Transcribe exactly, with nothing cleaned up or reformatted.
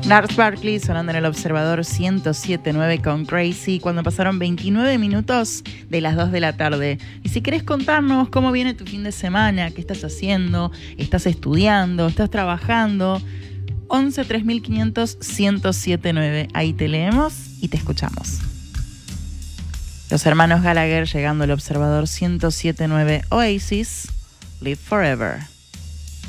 Gnarls Barkley sonando en el Observador ciento siete punto nueve con Crazy cuando pasaron veintinueve minutos de las dos de la tarde. Y si querés contarnos cómo viene tu fin de semana, qué estás haciendo, estás estudiando, estás trabajando, once tres mil quinientos ciento siete nueve. Ahí te leemos y te escuchamos. Los hermanos Gallagher llegando al Observador ciento siete punto nueve Oasis, Live Forever.